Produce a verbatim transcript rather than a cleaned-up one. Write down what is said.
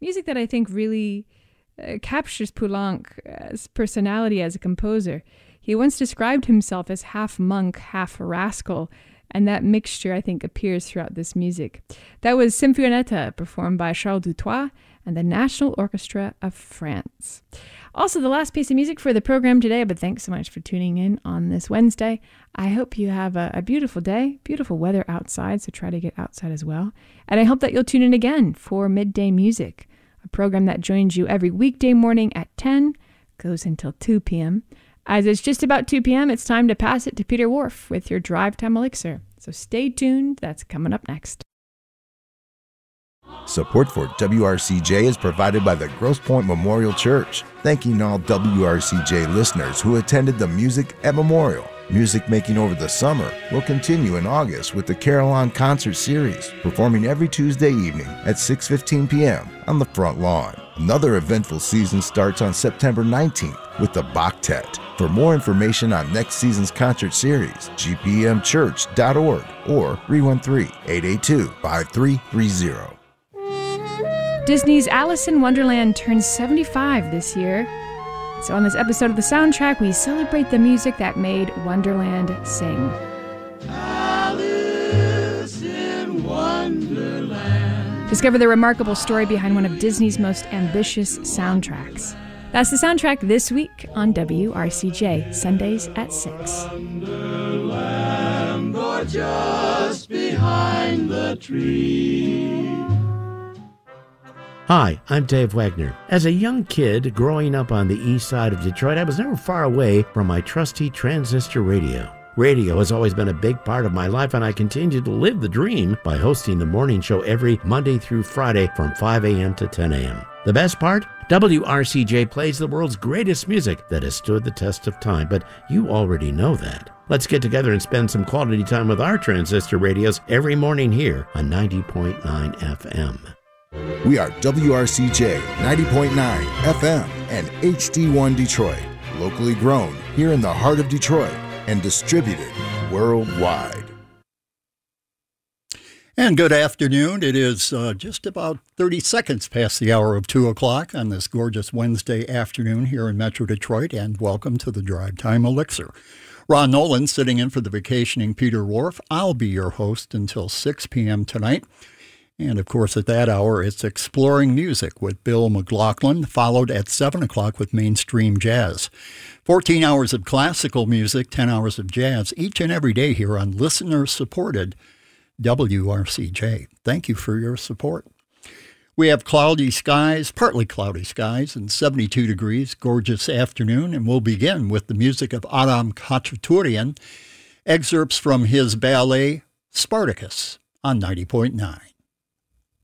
Music that I think really uh, captures Poulenc's personality as a composer. He once described himself as half monk, half rascal, and that mixture, I think, appears throughout this music. That was Symphonetta, performed by Charles Dutoit and the National Orchestra of France. Also, the last piece of music for the program today, but thanks so much for tuning in on this Wednesday. I hope you have a, a beautiful day, beautiful weather outside, so try to get outside as well. And I hope that you'll tune in again for Midday Music, a program that joins you every weekday morning at ten, goes until two p.m., As it's just about two p.m., it's time to pass it to Peter Whorf with your Drive Time Elixir. So stay tuned. That's coming up next. Support for W R C J is provided by the Grosse Pointe Memorial Church. Thanking all W R C J listeners who attended the Music at Memorial. Music making over the summer will continue in August with the Carillon Concert Series, performing every Tuesday evening at six fifteen p.m. on the front lawn. Another eventful season starts on September nineteenth with the Bachtet. For more information on next season's concert series, g p m church dot org or three one three, eight eight two, five three three zero. Disney's Alice in Wonderland turns seventy-five this year. So on this episode of the soundtrack, we celebrate the music that made Wonderland sing. Alice in Wonderland. Discover the remarkable story behind one of Disney's most ambitious soundtracks. That's the soundtrack this week on W R C J, Sundays at six. Wonderland, or just behind the tree. Hi, I'm Dave Wagner. As a young kid growing up on the east side of Detroit, I was never far away from my trusty transistor radio. Radio has always been a big part of my life, and I continue to live the dream by hosting the morning show every Monday through Friday from five a.m. to ten a.m. The best part? W R C J plays the world's greatest music that has stood the test of time, but you already know that. Let's get together and spend some quality time with our transistor radios every morning here on ninety point nine F M. We are W R C J ninety point nine F M and H D one Detroit, locally grown here in the heart of Detroit and distributed worldwide. And good afternoon. It is uh, just about thirty seconds past the hour of two o'clock on this gorgeous Wednesday afternoon here in Metro Detroit, and welcome to the Drive Time Elixir. Ron Nolan sitting in for the vacationing Peter Whorf. I'll be your host until six p.m. tonight. And, of course, at that hour, it's Exploring Music with Bill McLaughlin, followed at seven o'clock with Mainstream Jazz. fourteen hours of classical music, ten hours of jazz, each and every day here on listener-supported W R C J. Thank you for your support. We have cloudy skies, partly cloudy skies, and seventy-two degrees, gorgeous afternoon, and we'll begin with the music of Adam Khachaturian, excerpts from his ballet Spartacus on ninety point nine.